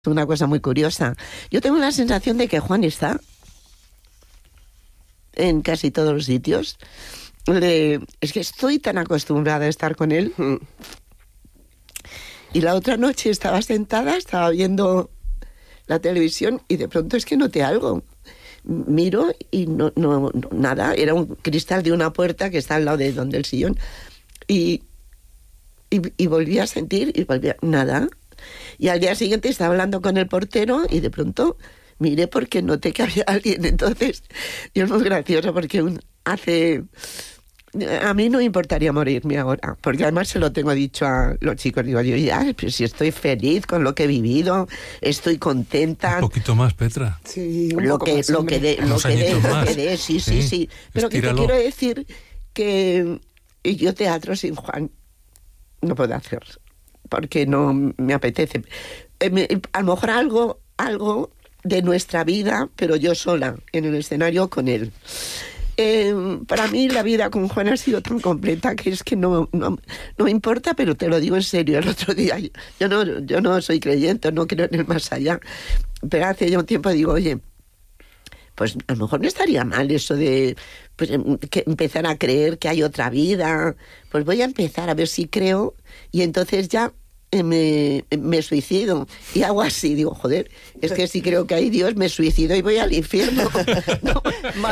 una cosa muy curiosa. Yo tengo la sensación de que Juan está en casi todos los sitios. Es que estoy tan acostumbrada a estar con él. Y la otra noche estaba sentada, estaba viendo la televisión y de pronto es que noté algo. Miro y no nada. Era un cristal de una puerta que está al lado de donde el sillón. Y volví a sentir y nada. Y al día siguiente estaba hablando con el portero y de pronto miré porque noté que había alguien. Entonces, yo es muy gracioso porque a mí no me importaría morirme ahora, porque además se lo tengo dicho a los chicos. Digo, yo ya, pues si estoy feliz con lo que he vivido, estoy contenta. Un poquito más, Petra. Sí, lo que dé, sí. Pero que te quiero decir que yo teatro sin Juan no puedo hacer, porque no me apetece. A lo mejor algo de nuestra vida, pero yo sola, en el escenario con él. Para mí la vida con Juan ha sido tan completa que es que no me importa, pero te lo digo en serio. El otro día, yo no soy creyente, no creo en el más allá, pero hace ya un tiempo digo, oye, pues a lo mejor no estaría mal eso de pues, que empezar a creer que hay otra vida. Pues voy a empezar a ver si creo y entonces ya me suicido. Y hago así, digo, joder, es que si creo que hay Dios, me suicido y voy al infierno. No.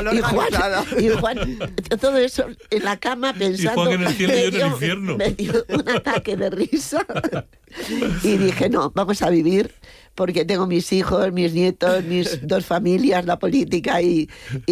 Y Juan, todo eso en la cama pensando. Y Juan en el cielo y yo en el infierno. Me dio un ataque de risa. Y dije, no, vamos a vivir, porque tengo mis hijos, mis nietos, mis dos familias, la política y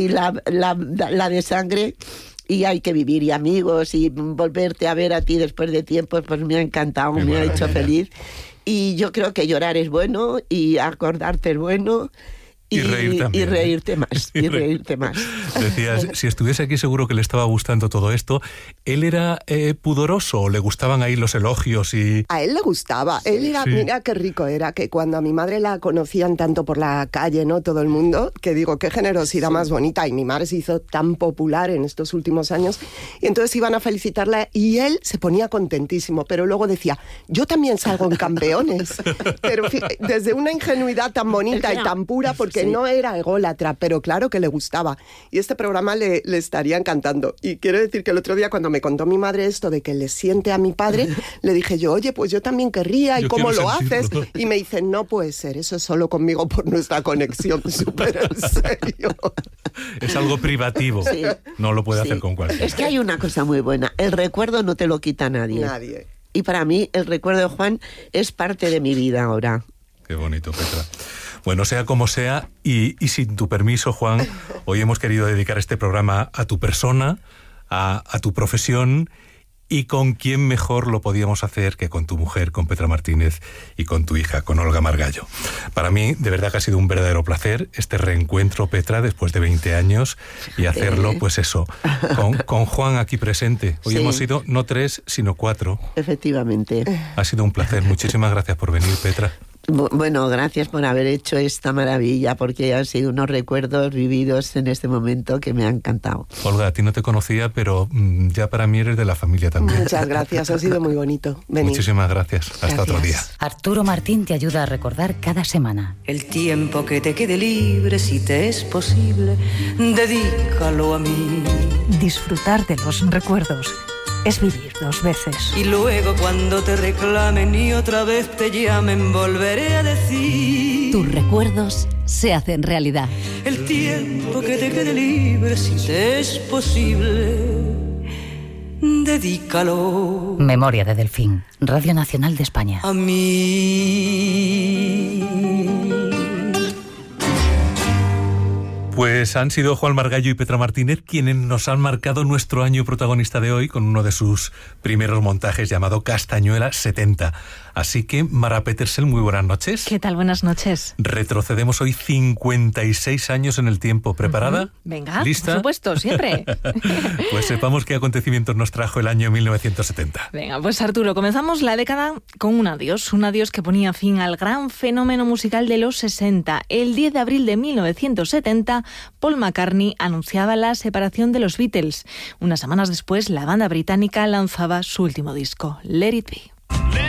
la de sangre. Y hay que vivir, y amigos, y volverte a ver a ti después de tiempo, pues me ha encantado, me ha hecho feliz. Y yo creo que llorar es bueno, y acordarte es bueno, y reír también, y reírte más, y reírte más. Decías, si estuviese aquí seguro que le estaba gustando todo esto. ¿Él era pudoroso o le gustaban ahí los elogios? A él le gustaba. Él era, sí. Mira qué rico era, que cuando a mi madre la conocían tanto por la calle, ¿no? Todo el mundo, que digo, qué generosidad más bonita. Y mi madre se hizo tan popular en estos últimos años. Y entonces iban a felicitarla y él se ponía contentísimo. Pero luego decía, yo también salgo en Campeones. Pero desde una ingenuidad tan bonita y tan pura, porque no era ególatra, pero claro que le gustaba. Y este programa le estaría encantando. Y quiero decir que el otro día, cuando me contó mi madre esto de que le siente a mi padre, le dije yo, oye, pues yo también querría, ¿y cómo lo haces? Y me dice, no puede ser, eso es solo conmigo por nuestra conexión. Súper en serio. Es algo privativo. Sí. No lo puede hacer con cualquiera. Es que hay una cosa muy buena. El recuerdo no te lo quita nadie. Y para mí, el recuerdo de Juan es parte de mi vida ahora. Qué bonito, Petra. Bueno, sea como sea, y sin tu permiso, Juan, hoy hemos querido dedicar este programa a tu persona, a tu profesión, y con quién mejor lo podíamos hacer que con tu mujer, con Petra Martínez, y con tu hija, con Olga Margallo. Para mí, de verdad que ha sido un verdadero placer este reencuentro, Petra, después de 20 años, y hacerlo, pues eso, con Juan aquí presente. Hoy hemos sido no 3, sino 4. Efectivamente. Ha sido un placer. Muchísimas gracias por venir, Petra. Bueno, gracias por haber hecho esta maravilla, porque han sido unos recuerdos vividos en este momento que me han encantado. Olga, a ti no te conocía, pero ya para mí eres de la familia también. Muchas gracias, ha sido muy bonito venir. Muchísimas gracias. Hasta otro día. Arturo Martín te ayuda a recordar cada semana. El tiempo que te quede libre, si te es posible, dedícalo a mí. Disfrutar de los recuerdos es vivir 2 veces. Y luego cuando te reclamen y otra vez te llamen, volveré a decir: tus recuerdos se hacen realidad. El tiempo que te quede libre, si te es posible, dedícalo. Memoria de Delfín, Radio Nacional de España. A mí. Pues han sido Juan Margallo y Petra Martínez quienes nos han marcado nuestro año protagonista de hoy con uno de sus primeros montajes llamado Castañuela 70. Así que, Mara Petersen, muy buenas noches. ¿Qué tal? Buenas noches. Retrocedemos hoy 56 años en el tiempo. ¿Preparada? Venga, ¿lista? Por supuesto, siempre. Pues sepamos qué acontecimientos nos trajo el año 1970. Venga, pues Arturo, comenzamos la década con un adiós que ponía fin al gran fenómeno musical de los 60. El 10 de abril de 1970, Paul McCartney anunciaba la separación de los Beatles. Unas semanas después, la banda británica lanzaba su último disco, Let It Be.